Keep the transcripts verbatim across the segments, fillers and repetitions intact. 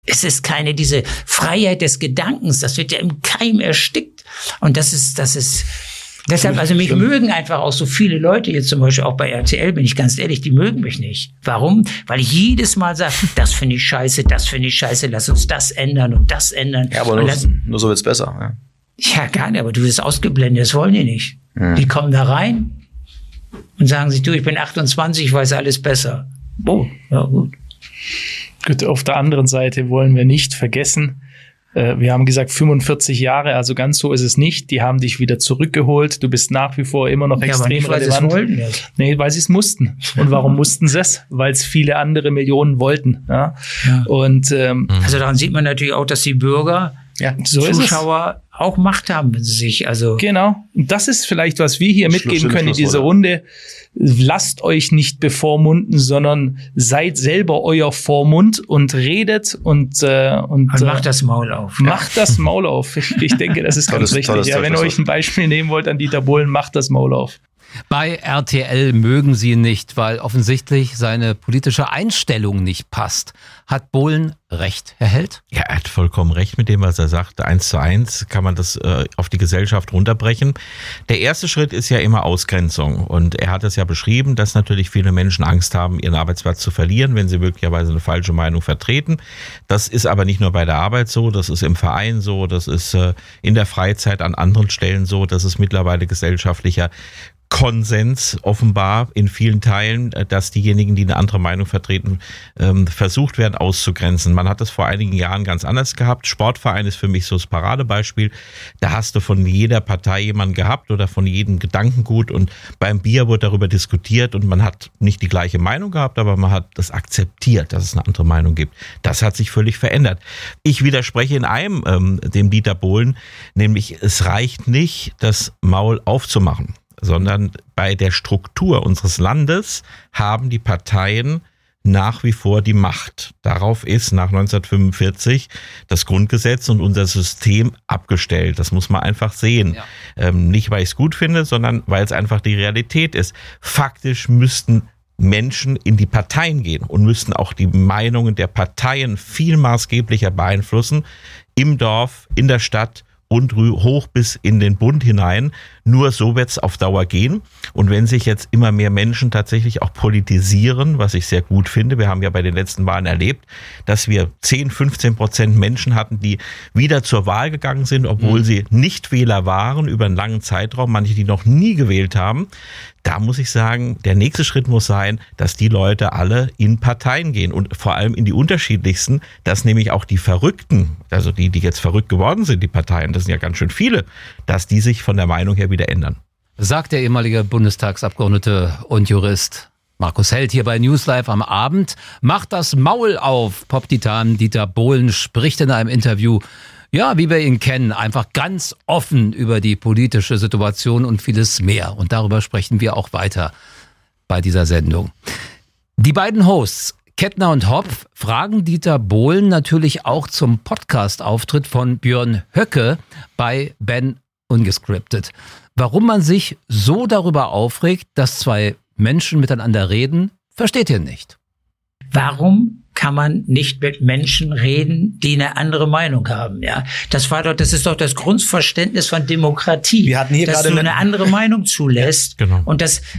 Es ist keine, diese Freiheit des Gedankens, das wird ja im Keim erstickt. Und das ist, das ist, deshalb, also mich mögen einfach auch so viele Leute, jetzt zum Beispiel auch bei R T L, bin ich ganz ehrlich, die mögen mich nicht. Warum? Weil ich jedes Mal sage, das finde ich scheiße, das finde ich scheiße, lass uns das ändern und das ändern. Ja, aber nur, lass, nur so wird's besser. Ja. Ja, gar nicht, aber du wirst ausgeblendet, das wollen die nicht. Hm. Die kommen da rein und sagen sich, du, ich bin achtundzwanzig, ich weiß alles besser. Oh, ja gut. Gut, auf der anderen Seite wollen wir nicht vergessen, äh, wir haben gesagt fünfundvierzig Jahre, also ganz so ist es nicht. Die haben dich wieder zurückgeholt. Du bist nach wie vor immer noch ja, extrem aber nicht, relevant. Weil sie es wollten. Nee, weil sie es mussten. Und warum mussten sie es? Weil es viele andere Millionen wollten. Ja? Ja. Und ähm, also daran sieht man natürlich auch, dass die Bürger, ja, so Zuschauer auch Macht haben, wenn sie sich also genau. Und das ist vielleicht, was wir hier mitgeben Schluss, können in dieser Runde. Lasst euch nicht bevormunden, sondern seid selber euer Vormund und redet und äh, und, und macht das Maul auf. Macht ja. das Maul auf. Ich, ich denke, das ist ganz wichtig. Tolles, ja, wenn ihr euch ein Beispiel nehmen wollt an Dieter Bohlen, macht das Maul auf. Bei R T L mögen sie ihn nicht, weil offensichtlich seine politische Einstellung nicht passt. Hat Bohlen recht, Herr Held? Ja, er hat vollkommen recht mit dem, was er sagt. Eins zu eins kann man das äh, auf die Gesellschaft runterbrechen. Der erste Schritt ist ja immer Ausgrenzung. Und er hat es ja beschrieben, dass natürlich viele Menschen Angst haben, ihren Arbeitsplatz zu verlieren, wenn sie möglicherweise eine falsche Meinung vertreten. Das ist aber nicht nur bei der Arbeit so, das ist im Verein so, das ist äh, in der Freizeit an anderen Stellen so, das ist mittlerweile gesellschaftlicher Konsens offenbar in vielen Teilen, dass diejenigen, die eine andere Meinung vertreten, versucht werden auszugrenzen. Man hat das vor einigen Jahren ganz anders gehabt. Sportverein ist für mich so das Paradebeispiel. Da hast du von jeder Partei jemanden gehabt oder von jedem Gedankengut und beim Bier wurde darüber diskutiert und man hat nicht die gleiche Meinung gehabt, aber man hat das akzeptiert, dass es eine andere Meinung gibt. Das hat sich völlig verändert. Ich widerspreche in einem, ähm, dem Dieter Bohlen, nämlich es reicht nicht, das Maul aufzumachen, sondern bei der Struktur unseres Landes haben die Parteien nach wie vor die Macht. Darauf ist nach neunzehnhundertfünfundvierzig das Grundgesetz und unser System abgestellt. Das muss man einfach sehen. Ja. Ähm, nicht, weil ich es gut finde, sondern weil es einfach die Realität ist. Faktisch müssten Menschen in die Parteien gehen und müssten auch die Meinungen der Parteien viel maßgeblicher beeinflussen. Im Dorf, in der Stadt und hoch bis in den Bund hinein. Nur so wird es auf Dauer gehen. Und wenn sich jetzt immer mehr Menschen tatsächlich auch politisieren, was ich sehr gut finde, wir haben ja bei den letzten Wahlen erlebt, dass wir zehn, fünfzehn Prozent Menschen hatten, die wieder zur Wahl gegangen sind, obwohl mhm. sie Nichtwähler waren über einen langen Zeitraum, manche, die noch nie gewählt haben. Da muss ich sagen, der nächste Schritt muss sein, dass die Leute alle in Parteien gehen und vor allem in die unterschiedlichsten, dass nämlich auch die Verrückten, also die, die jetzt verrückt geworden sind, die Parteien, das sind ja ganz schön viele, dass die sich von der Meinung her wieder ändern. Sagt der ehemalige Bundestagsabgeordnete und Jurist Markus Held hier bei News Live am Abend. Macht das Maul auf. Pop-Titan Dieter Bohlen spricht in einem Interview, ja, wie wir ihn kennen, einfach ganz offen über die politische Situation und vieles mehr. Und darüber sprechen wir auch weiter bei dieser Sendung. Die beiden Hosts, Kettner und Hopf, fragen Dieter Bohlen natürlich auch zum Podcast-Auftritt von Björn Höcke bei Ben Ungescripted. Warum man sich so darüber aufregt, dass zwei Menschen miteinander reden, versteht ihr nicht. Warum kann man nicht mit Menschen reden, die eine andere Meinung haben? Ja, das war doch, das ist doch das Grundverständnis von Demokratie. Wir hatten hier dass gerade du eine andere Meinung zulässt. Ja, genau. Und das,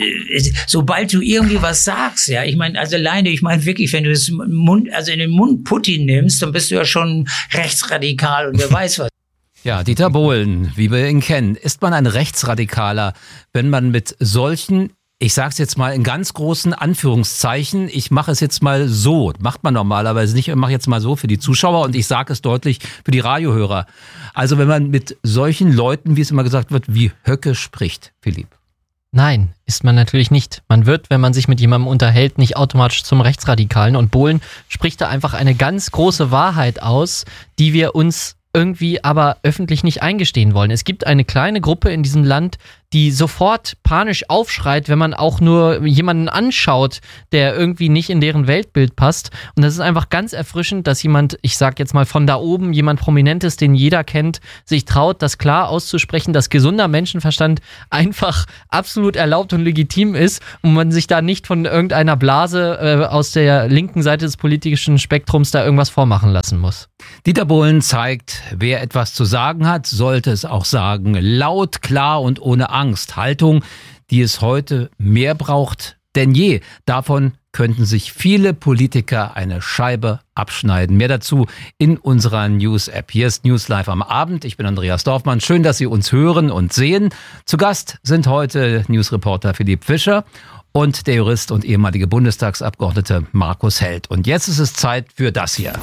sobald du irgendwie was sagst, ja, ich meine, also alleine, ich meine wirklich, wenn du das Mund, also in den Mund Putin nimmst, dann bist du ja schon rechtsradikal und wer weiß was. Ja, Dieter Bohlen, wie wir ihn kennen, ist man ein Rechtsradikaler, wenn man mit solchen, ich sage es jetzt mal in ganz großen Anführungszeichen, ich mache es jetzt mal so, macht man normalerweise nicht, ich mache jetzt mal so für die Zuschauer und ich sage es deutlich für die Radiohörer. Also wenn man mit solchen Leuten, wie es immer gesagt wird, wie Höcke spricht, Philipp. Nein, ist man natürlich nicht. Man wird, wenn man sich mit jemandem unterhält, nicht automatisch zum Rechtsradikalen. Und Bohlen spricht da einfach eine ganz große Wahrheit aus, die wir uns irgendwie aber öffentlich nicht eingestehen wollen. Es gibt eine kleine Gruppe in diesem Land, die sofort panisch aufschreit, wenn man auch nur jemanden anschaut, der irgendwie nicht in deren Weltbild passt. Und das ist einfach ganz erfrischend, dass jemand, ich sag jetzt mal von da oben, jemand Prominentes, den jeder kennt, sich traut, das klar auszusprechen, dass gesunder Menschenverstand einfach absolut erlaubt und legitim ist und man sich da nicht von irgendeiner Blase äh, aus der linken Seite des politischen Spektrums da irgendwas vormachen lassen muss. Dieter Bohlen zeigt, wer etwas zu sagen hat, sollte es auch sagen. Laut, klar und ohne Angst. Haltung, die es heute mehr braucht denn je. Davon könnten sich viele Politiker eine Scheibe abschneiden. Mehr dazu in unserer News-App. Hier ist News Live am Abend. Ich bin Andreas Dorfmann. Schön, dass Sie uns hören und sehen. Zu Gast sind heute Newsreporter Philipp Fischer und der Jurist und ehemalige Bundestagsabgeordnete Markus Held. Und jetzt ist es Zeit für das hier.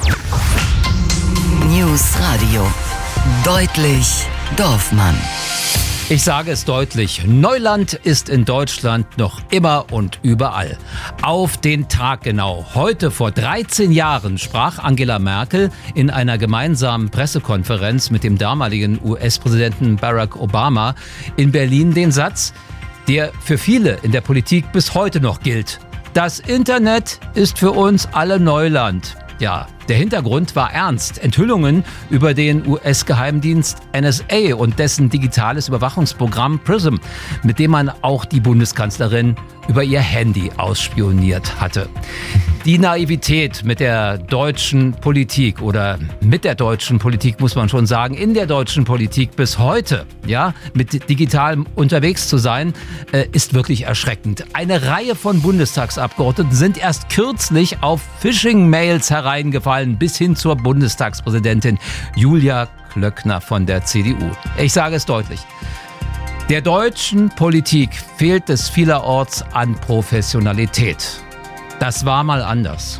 News Radio. Deutlich Dorfmann. Ich sage es deutlich, Neuland ist in Deutschland noch immer und überall. Auf den Tag genau. Heute vor dreizehn Jahren sprach Angela Merkel in einer gemeinsamen Pressekonferenz mit dem damaligen U S-Präsidenten Barack Obama in Berlin den Satz, der für viele in der Politik bis heute noch gilt. Das Internet ist für uns alle Neuland. Ja, der Hintergrund war ernst. Enthüllungen über den U S-Geheimdienst N S A und dessen digitales Überwachungsprogramm PRISM, mit dem man auch die Bundeskanzlerin über ihr Handy ausspioniert hatte. Die Naivität mit der deutschen Politik oder mit der deutschen Politik, muss man schon sagen, in der deutschen Politik bis heute, ja, mit digitalem unterwegs zu sein, äh, ist wirklich erschreckend. Eine Reihe von Bundestagsabgeordneten sind erst kürzlich auf Phishing-Mails hereingefallen, bis hin zur Bundestagspräsidentin Julia Klöckner von der C D U. Ich sage es deutlich. Der deutschen Politik fehlt es vielerorts an Professionalität. Das war mal anders.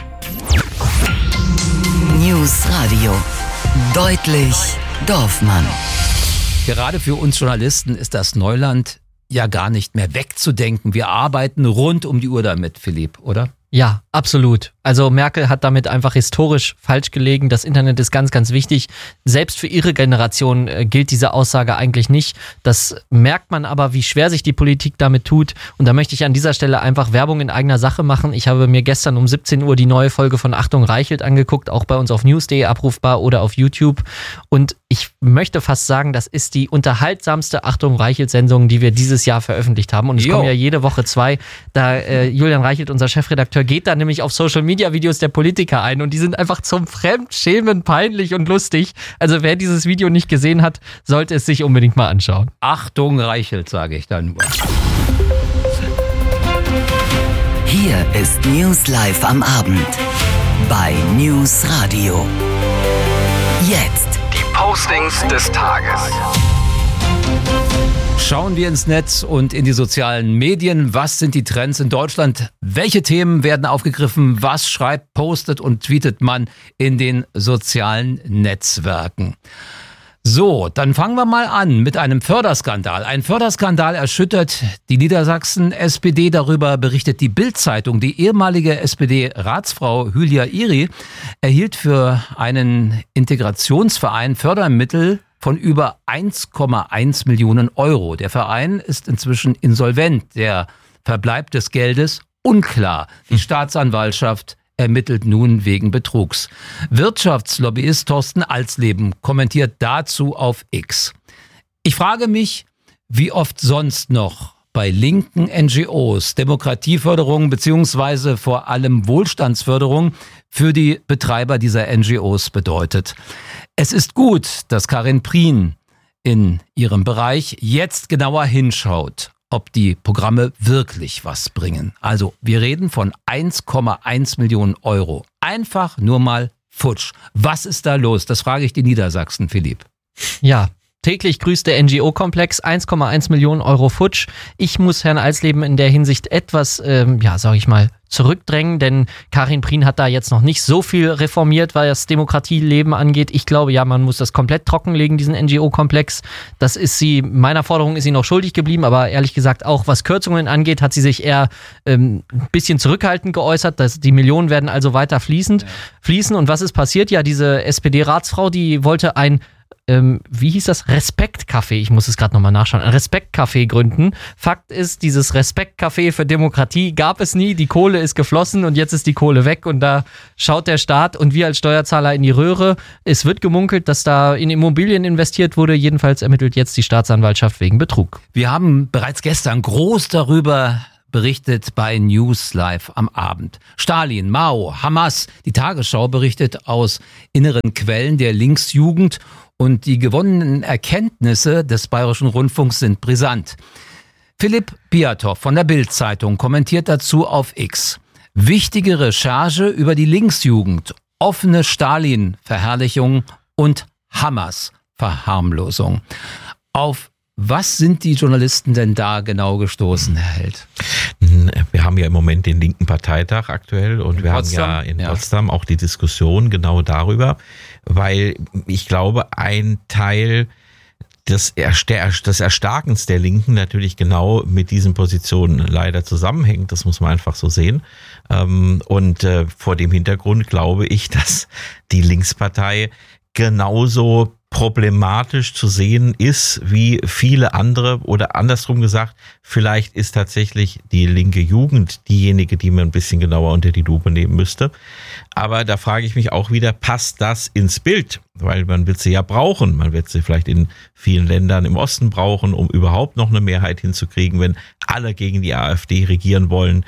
News Radio. Deutlich Dorfmann. Gerade für uns Journalisten ist das Neuland ja gar nicht mehr wegzudenken. Wir arbeiten rund um die Uhr damit, Philipp, oder? Ja, absolut. Also Merkel hat damit einfach historisch falsch gelegen. Das Internet ist ganz, ganz wichtig. Selbst für ihre Generation äh, gilt diese Aussage eigentlich nicht. Das merkt man aber, wie schwer sich die Politik damit tut. Und da möchte ich an dieser Stelle einfach Werbung in eigener Sache machen. Ich habe mir gestern um siebzehn Uhr die neue Folge von Achtung Reichelt angeguckt, auch bei uns auf news punkt de abrufbar oder auf YouTube. Und ich möchte fast sagen, das ist die unterhaltsamste Achtung Reichelt-Sendung, die wir dieses Jahr veröffentlicht haben. Und es jo. kommen ja jede Woche zwei. Da äh, Julian Reichelt, unser Chefredakteur, geht da nämlich auf Social-Media-Videos der Politiker ein und die sind einfach zum Fremdschämen peinlich und lustig. Also wer dieses Video nicht gesehen hat, sollte es sich unbedingt mal anschauen. Achtung Reichelt, sage ich dann nur. Hier ist News Live am Abend bei News Radio. Jetzt die Postings des Tages. Schauen wir ins Netz und in die sozialen Medien. Was sind die Trends in Deutschland? Welche Themen werden aufgegriffen? Was schreibt, postet und tweetet man in den sozialen Netzwerken? So, dann fangen wir mal an mit einem Förderskandal. Ein Förderskandal erschüttert die Niedersachsen-S P D. Darüber berichtet die Bild-Zeitung. Die ehemalige S P D-Ratsfrau Hülya Iri erhielt für einen Integrationsverein Fördermittel von über eins Komma eins Millionen Euro. Der Verein ist inzwischen insolvent. Der Verbleib des Geldes unklar. Die Staatsanwaltschaft ermittelt nun wegen Betrugs. Wirtschaftslobbyist Thorsten Alsleben kommentiert dazu auf X. Ich frage mich, wie oft sonst noch bei linken N G Os Demokratieförderung bzw. vor allem Wohlstandsförderung für die Betreiber dieser N G Os bedeutet. Es ist gut, dass Karin Prien in ihrem Bereich jetzt genauer hinschaut, ob die Programme wirklich was bringen. Also wir reden von eins Komma eins Millionen Euro. Einfach nur mal futsch. Was ist da los? Das frage ich die Niedersachsen, Philipp. Ja, täglich grüßt der N G O-Komplex, eins Komma eins Millionen Euro futsch. Ich muss Herrn Alsleben in der Hinsicht etwas, ähm, ja, sag ich mal, zurückdrängen, denn Karin Prien hat da jetzt noch nicht so viel reformiert, weil das Demokratieleben angeht. Ich glaube, ja, man muss das komplett trockenlegen, diesen N G O-Komplex. Das ist sie, meiner Forderung ist sie noch schuldig geblieben, aber ehrlich gesagt auch, was Kürzungen angeht, hat sie sich eher ähm, ein bisschen zurückhaltend geäußert. Dass die Millionen werden also weiter fließend, ja. fließen. Und was ist passiert? Ja, diese S P D-Ratsfrau, die wollte ein ähm, wie hieß das? Respektcafé, ich muss es gerade nochmal nachschauen, ein Respektcafé gründen. Fakt ist, dieses Respektcafé für Demokratie gab es nie, die Kohle ist geflossen und jetzt ist die Kohle weg und da schaut der Staat und wir als Steuerzahler in die Röhre. Es wird gemunkelt, dass da in Immobilien investiert wurde, jedenfalls ermittelt jetzt die Staatsanwaltschaft wegen Betrug. Wir haben bereits gestern groß darüber berichtet bei News Live am Abend. Stalin, Mao, Hamas, die Tagesschau berichtet aus inneren Quellen der Linksjugend und die gewonnenen Erkenntnisse des Bayerischen Rundfunks sind brisant. Philipp Piatow von der Bild-Zeitung kommentiert dazu auf X. Wichtige Recherche über die Linksjugend, offene Stalin-Verherrlichung und Hamas-Verharmlosung. Auf was sind die Journalisten denn da genau gestoßen, Herr Held? Wir haben ja im Moment den linken Parteitag aktuell und in wir Potsdam. haben ja in ja. Potsdam auch die Diskussion genau darüber, weil ich glaube, ein Teil des, Erster- des Erstarkens der Linken natürlich genau mit diesen Positionen leider zusammenhängt. Das muss man einfach so sehen. Und vor dem Hintergrund glaube ich, dass die Linkspartei genauso problematisch zu sehen ist wie viele andere oder andersrum gesagt, vielleicht ist tatsächlich die linke Jugend diejenige, die man ein bisschen genauer unter die Lupe nehmen müsste. Aber da frage ich mich auch wieder, passt das ins Bild? Weil man wird sie ja brauchen. Man wird sie vielleicht in vielen Ländern im Osten brauchen, um überhaupt noch eine Mehrheit hinzukriegen, wenn alle gegen die AfD regieren wollen.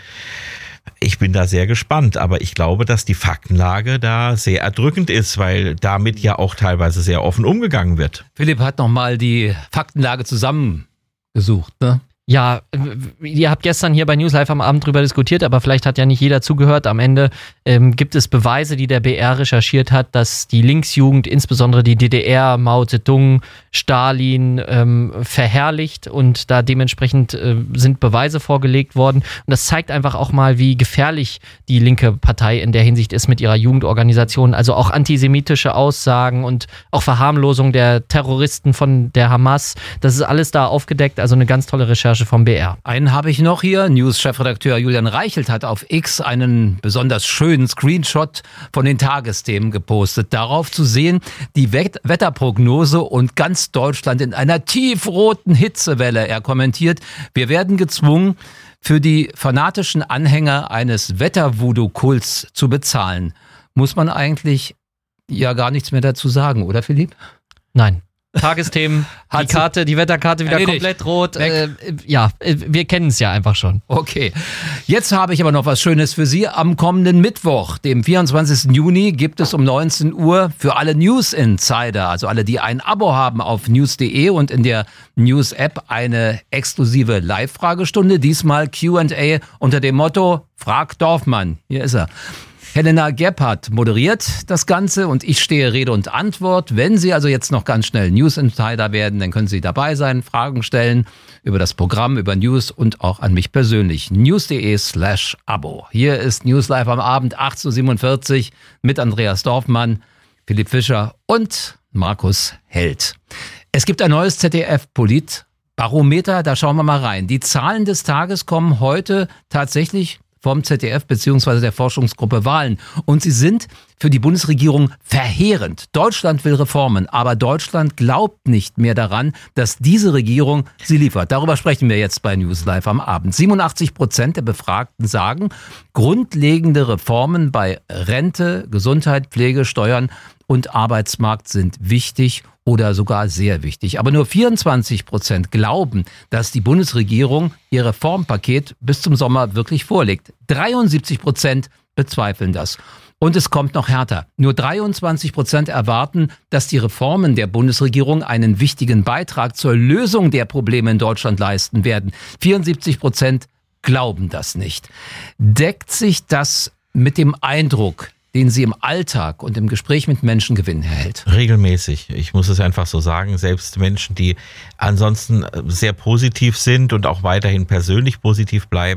Ich bin da sehr gespannt, aber ich glaube, dass die Faktenlage da sehr erdrückend ist, weil damit ja auch teilweise sehr offen umgegangen wird. Philipp hat nochmal die Faktenlage zusammengesucht, ne? Ja, ihr habt gestern hier bei News Live am Abend drüber diskutiert, aber vielleicht hat ja nicht jeder zugehört. Am Ende ähm, gibt es Beweise, die der B R recherchiert hat, dass die Linksjugend, insbesondere die D D R, Mao Zedong, Stalin ähm, verherrlicht und da dementsprechend äh, sind Beweise vorgelegt worden. Und das zeigt einfach auch mal, wie gefährlich die linke Partei in der Hinsicht ist mit ihrer Jugendorganisation. Also auch antisemitische Aussagen und auch Verharmlosung der Terroristen von der Hamas. Das ist alles da aufgedeckt, also eine ganz tolle Recherche vom B R. Einen habe ich noch hier. News-Chefredakteur Julian Reichelt hat auf X einen besonders schönen Screenshot von den Tagesthemen gepostet. Darauf zu sehen, die Wet- Wetterprognose und ganz Deutschland in einer tiefroten Hitzewelle. Er kommentiert, wir werden gezwungen, für die fanatischen Anhänger eines Wetter-Voodoo-Kults zu bezahlen. Muss man eigentlich ja gar nichts mehr dazu sagen, oder Philipp? Nein. Tagesthemen, die Karte, die Wetterkarte wieder erledigt. Komplett rot. Äh, ja, wir kennen es ja einfach schon. Okay, jetzt habe ich aber noch was Schönes für Sie. Am kommenden Mittwoch, dem vierundzwanzigsten Juni, gibt es um neunzehn Uhr für alle News Insider, also alle, die ein Abo haben auf news punkt de und in der News-App eine exklusive Live-Fragestunde. Diesmal Q und A unter dem Motto Frag Dorfmann. Hier ist er. Helena Gebhardt moderiert das Ganze und ich stehe Rede und Antwort. Wenn Sie also jetzt noch ganz schnell News Insider werden, dann können Sie dabei sein, Fragen stellen über das Programm, über News und auch an mich persönlich. news punkt de slash Abo. Hier ist News Live am Abend, achtzehn Uhr siebenundvierzig mit Andreas Dorfmann, Philipp Fischer und Markus Held. Es gibt ein neues Z D F-Polit-Barometer, da schauen wir mal rein. Die Zahlen des Tages kommen heute tatsächlich vom Z D F bzw. der Forschungsgruppe Wahlen. Und sie sind für die Bundesregierung verheerend. Deutschland will Reformen, aber Deutschland glaubt nicht mehr daran, dass diese Regierung sie liefert. Darüber sprechen wir jetzt bei News Live am Abend. siebenundachtzig Prozent der Befragten sagen, grundlegende Reformen bei Rente, Gesundheit, Pflege, Steuern und Arbeitsmarkt sind wichtig oder sogar sehr wichtig. Aber nur vierundzwanzig Prozent glauben, dass die Bundesregierung ihr Reformpaket bis zum Sommer wirklich vorlegt. dreiundsiebzig Prozent bezweifeln das. Und es kommt noch härter. Nur dreiundzwanzig Prozent erwarten, dass die Reformen der Bundesregierung einen wichtigen Beitrag zur Lösung der Probleme in Deutschland leisten werden. vierundsiebzig Prozent glauben das nicht. Deckt sich das mit dem Eindruck, den Sie im Alltag und im Gespräch mit Menschen gewinnen, Herr Held? Regelmäßig. Ich muss es einfach so sagen. Selbst Menschen, die ansonsten sehr positiv sind und auch weiterhin persönlich positiv bleiben,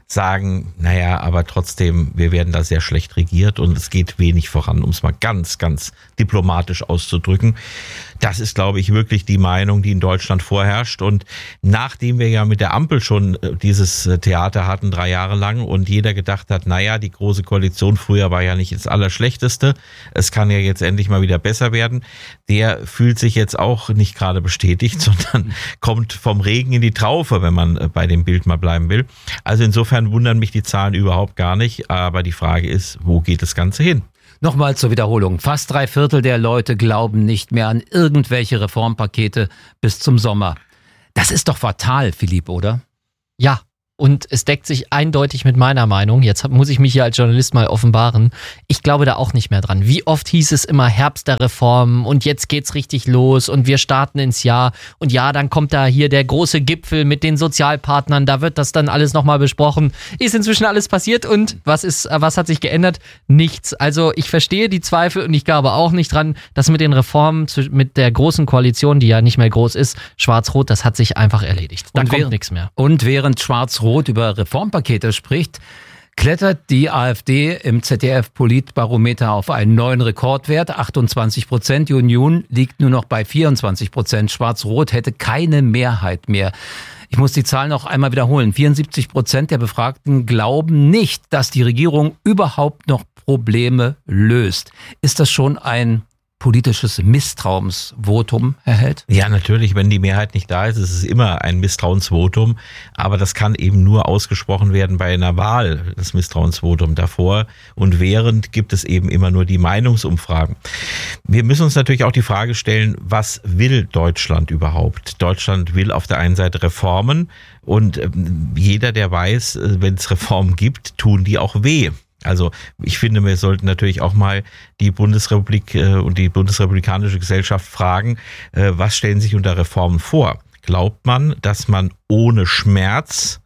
sagen, naja, aber trotzdem, wir werden da sehr schlecht regiert und es geht wenig voran, um es mal ganz, ganz diplomatisch auszudrücken. Das ist, glaube ich, wirklich die Meinung, die in Deutschland vorherrscht. Und nachdem wir ja mit der Ampel schon dieses Theater hatten, drei Jahre lang, und jeder gedacht hat, naja, die Große Koalition früher war ja nicht das Allerschlechteste, es kann ja jetzt endlich mal wieder besser werden, der fühlt sich jetzt auch nicht gerade bestätigt, sondern kommt vom Regen in die Traufe, wenn man bei dem Bild mal bleiben will. Also insofern wundern mich die Zahlen überhaupt gar nicht, aber die Frage ist, wo geht das Ganze hin? Nochmal zur Wiederholung. Fast drei Viertel der Leute glauben nicht mehr an irgendwelche Reformpakete bis zum Sommer. Das ist doch fatal, Philipp, oder? Ja. Und es deckt sich eindeutig mit meiner Meinung. Jetzt muss ich mich hier als Journalist mal offenbaren. Ich glaube da auch nicht mehr dran. Wie oft hieß es immer Herbst der Reformen und jetzt geht's richtig los und wir starten ins Jahr. Und ja, dann kommt da hier der große Gipfel mit den Sozialpartnern. Da wird das dann alles nochmal besprochen. Ist inzwischen alles passiert und was ist, was hat sich geändert? Nichts. Also ich verstehe die Zweifel und ich glaube auch nicht dran, dass mit den Reformen, mit der großen Koalition, die ja nicht mehr groß ist, Schwarz-Rot, das hat sich einfach erledigt. Da und kommt nichts mehr. Und während Schwarz-Rot über Reformpakete spricht, klettert die AfD im Z D F-Politbarometer auf einen neuen Rekordwert, achtundzwanzig Prozent. Die Union liegt nur noch bei vierundzwanzig Prozent. Schwarz-Rot hätte keine Mehrheit mehr. Ich muss die Zahl noch einmal wiederholen. vierundsiebzig Prozent der Befragten glauben nicht, dass die Regierung überhaupt noch Probleme löst. Ist das schon ein politisches Misstrauensvotum, Herr Held? Ja, natürlich, wenn die Mehrheit nicht da ist, ist es immer ein Misstrauensvotum, aber das kann eben nur ausgesprochen werden bei einer Wahl, das Misstrauensvotum. Davor und während gibt es eben immer nur die Meinungsumfragen. Wir müssen uns natürlich auch die Frage stellen, was will Deutschland überhaupt? Deutschland will auf der einen Seite Reformen und jeder, der weiß, wenn es Reformen gibt, tun die auch weh. Also ich finde, wir sollten natürlich auch mal die Bundesrepublik äh, und die bundesrepublikanische Gesellschaft fragen, äh, was stellen sich unter Reformen vor? Glaubt man, dass man ohne Schmerz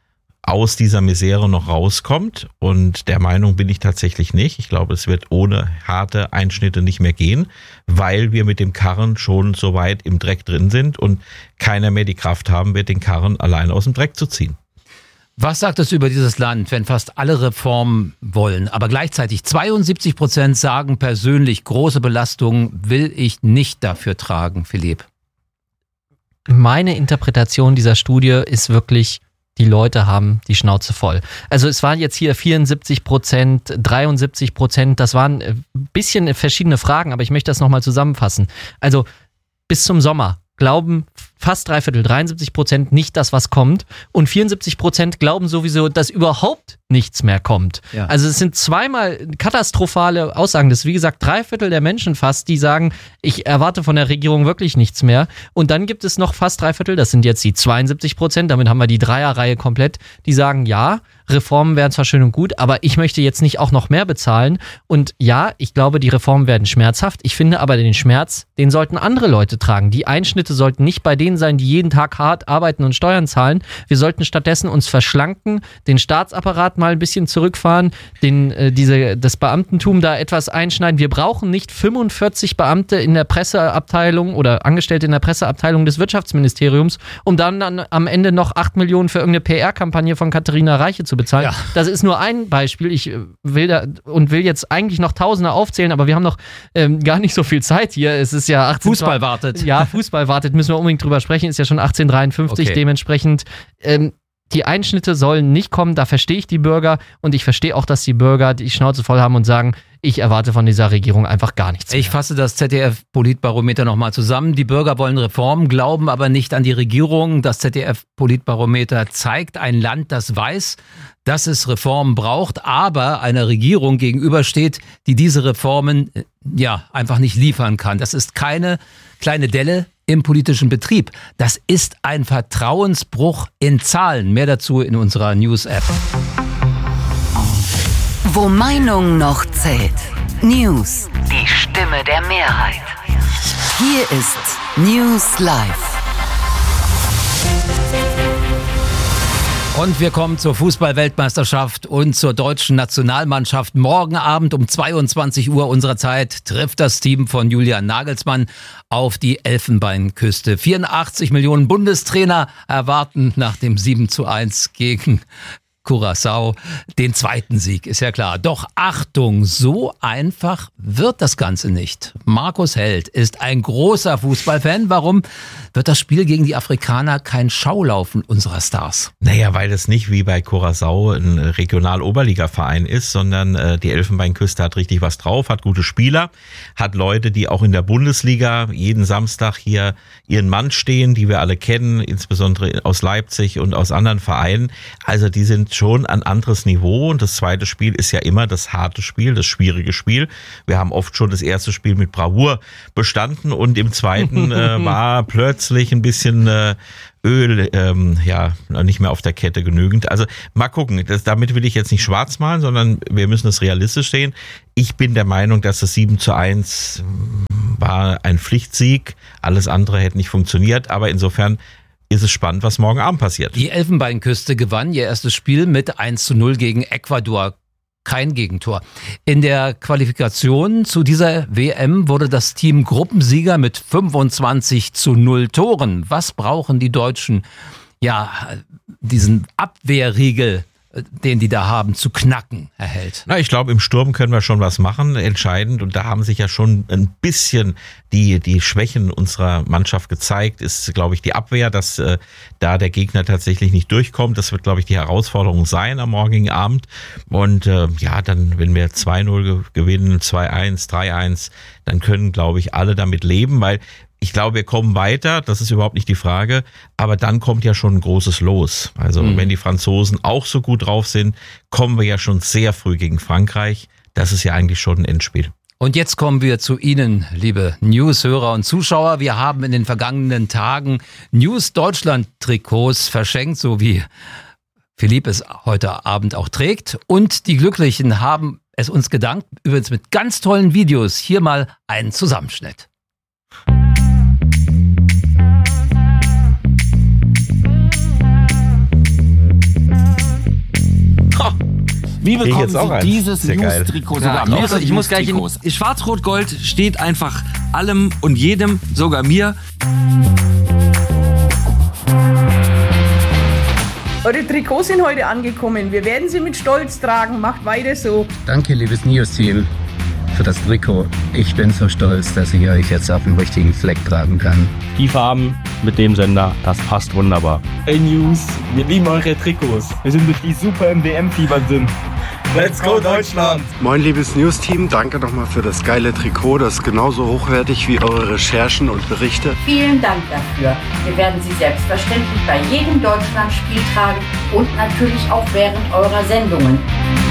aus dieser Misere noch rauskommt? Und der Meinung bin ich tatsächlich nicht. Ich glaube, es wird ohne harte Einschnitte nicht mehr gehen, weil wir mit dem Karren schon so weit im Dreck drin sind und keiner mehr die Kraft haben wird, den Karren allein aus dem Dreck zu ziehen. Was sagt es über dieses Land, wenn fast alle Reformen wollen, aber gleichzeitig zweiundsiebzig Prozent sagen persönlich, große Belastungen will ich nicht dafür tragen, Philipp? Meine Interpretation dieser Studie ist wirklich, die Leute haben die Schnauze voll. Also es waren jetzt hier vierundsiebzig Prozent, dreiundsiebzig Prozent, das waren ein bisschen verschiedene Fragen, aber ich möchte das nochmal zusammenfassen. Also bis zum Sommer glauben fast drei Viertel, dreiundsiebzig Prozent nicht das, was kommt. Und vierundsiebzig Prozent glauben sowieso, dass überhaupt nichts mehr kommt. Ja. Also es sind zweimal katastrophale Aussagen. Das ist wie gesagt drei Viertel der Menschen fast, die sagen, ich erwarte von der Regierung wirklich nichts mehr. Und dann gibt es noch fast drei Viertel, das sind jetzt die zweiundsiebzig Prozent, damit haben wir die Dreierreihe komplett, die sagen, ja, Reformen wären zwar schön und gut, aber ich möchte jetzt nicht auch noch mehr bezahlen. Und ja, ich glaube, die Reformen werden schmerzhaft. Ich finde aber den Schmerz, den sollten andere Leute tragen. Die Einschnitte sollten nicht bei denen sein, die jeden Tag hart arbeiten und Steuern zahlen. Wir sollten stattdessen uns verschlanken, den Staatsapparat mal ein bisschen zurückfahren, den, äh, diese, das Beamtentum da etwas einschneiden. Wir brauchen nicht fünfundvierzig Beamte in der Presseabteilung oder Angestellte in der Presseabteilung des Wirtschaftsministeriums, um dann, dann am Ende noch acht Millionen für irgendeine P R-Kampagne von Katharina Reiche zu bezahlen. Ja. Das ist nur ein Beispiel. Ich will da und will jetzt eigentlich noch Tausende aufzählen, aber wir haben noch ähm, gar nicht so viel Zeit hier. Es ist ja achtzehn Fußball wartet. Ja, Fußball wartet, müssen wir unbedingt drüber sprechen. Ist ja schon achtzehnhundertdreiundfünfzig, okay. Dementsprechend ähm, die Einschnitte sollen nicht kommen, da verstehe ich die Bürger und ich verstehe auch, dass die Bürger die Schnauze voll haben und sagen, ich erwarte von dieser Regierung einfach gar nichts mehr. Ich fasse das Z D F-Politbarometer nochmal zusammen. Die Bürger wollen Reformen, glauben aber nicht an die Regierung. Das Z D F-Politbarometer zeigt ein Land, das weiß, dass es Reformen braucht, aber einer Regierung gegenübersteht, die diese Reformen ja einfach nicht liefern kann. Das ist keine kleine Delle im politischen Betrieb. Das ist ein Vertrauensbruch in Zahlen. Mehr dazu in unserer News-App. Wo Meinung noch zählt. News. Die Stimme der Mehrheit. Hier ist News Live. Und wir kommen zur Fußball-Weltmeisterschaft und zur deutschen Nationalmannschaft. Morgen Abend um zweiundzwanzig Uhr unserer Zeit trifft das Team von Julian Nagelsmann auf die Elfenbeinküste. vierundachtzig Millionen Bundestrainer erwarten nach dem sieben zu eins gegen Curaçao den zweiten Sieg, ist ja klar. Doch Achtung, so einfach wird das Ganze nicht. Markus Held ist ein großer Fußballfan. Warum wird das Spiel gegen die Afrikaner kein Schaulaufen unserer Stars? Naja, weil es nicht wie bei Curaçao ein Regional-Oberliga-Verein ist, sondern äh, die Elfenbeinküste hat richtig was drauf, hat gute Spieler, hat Leute, die auch in der Bundesliga jeden Samstag hier ihren Mann stehen, die wir alle kennen, insbesondere aus Leipzig und aus anderen Vereinen. Also die sind schon ein anderes Niveau und das zweite Spiel ist ja immer das harte Spiel, das schwierige Spiel. Wir haben oft schon das erste Spiel mit Bravour bestanden und im zweiten äh, war plötzlich ein bisschen äh, Öl, ähm, ja, nicht mehr auf der Kette genügend. Also mal gucken, das, damit will ich jetzt nicht schwarz malen, sondern wir müssen es realistisch sehen. Ich bin der Meinung, dass das sieben zu eins war ein Pflichtsieg. Alles andere hätte nicht funktioniert, aber insofern ist es spannend, was morgen Abend passiert. Die Elfenbeinküste gewann ihr erstes Spiel mit eins zu null gegen Ecuador. Kein Gegentor. In der Qualifikation zu dieser W M wurde das Team Gruppensieger mit fünfundzwanzig zu null Toren. Was brauchen die Deutschen? Ja, diesen Abwehrriegel, den die da haben, zu knacken, Herr Held. Na, ich glaube, im Sturm können wir schon was machen, entscheidend. Und da haben sich ja schon ein bisschen die die Schwächen unserer Mannschaft gezeigt. Ist, glaube ich, die Abwehr, dass äh, da der Gegner tatsächlich nicht durchkommt. Das wird, glaube ich, die Herausforderung sein am morgigen Abend. Und äh, ja, dann, wenn wir zwei null gewinnen, zwei eins, drei eins, dann können, glaube ich, alle damit leben, weil ich glaube, wir kommen weiter, das ist überhaupt nicht die Frage, aber dann kommt ja schon ein großes Los. Also mhm. wenn die Franzosen auch so gut drauf sind, kommen wir ja schon sehr früh gegen Frankreich. Das ist ja eigentlich schon ein Endspiel. Und jetzt kommen wir zu Ihnen, liebe News-Hörer und Zuschauer. Wir haben in den vergangenen Tagen News-Deutschland-Trikots verschenkt, so wie Philipp es heute Abend auch trägt. Und die Glücklichen haben es uns gedankt, übrigens mit ganz tollen Videos. Hier mal einen Zusammenschnitt. Wie bekommen Sie dieses News-Trikot sogar? Ja, also ich muss gleich in Schwarz-Rot-Gold steht einfach allem und jedem, sogar mir. Eure Trikots sind heute angekommen. Wir werden sie mit Stolz tragen. Macht weiter so. Danke, liebes News-Team, für das Trikot. Ich bin so stolz, dass ich euch jetzt auf dem richtigen Fleck tragen kann. Die Farben mit dem Sender, das passt wunderbar. Hey News, wir lieben eure Trikots. Wir sind durch die super im W M-Fieber sind. Let's go Deutschland! Moin liebes News-Team, danke nochmal für das geile Trikot. Das ist genauso hochwertig wie eure Recherchen und Berichte. Vielen Dank dafür. Wir werden sie selbstverständlich bei jedem Deutschlandspiel tragen und natürlich auch während eurer Sendungen.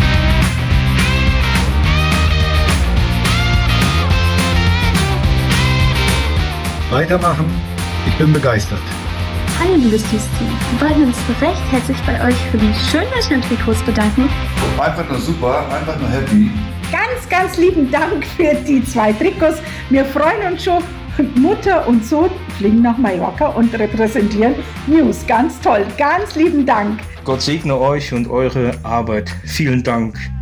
Weitermachen, ich bin begeistert. Hallo liebes News-Team, wir wollen uns recht herzlich bei euch für die schönen Deutschland-Trikots bedanken. Einfach nur super, einfach nur happy. Ganz, ganz lieben Dank für die zwei Trikots. Wir freuen uns schon. Mutter und Sohn fliegen nach Mallorca und repräsentieren News. Ganz toll, ganz lieben Dank. Gott segne euch und eure Arbeit. Vielen Dank.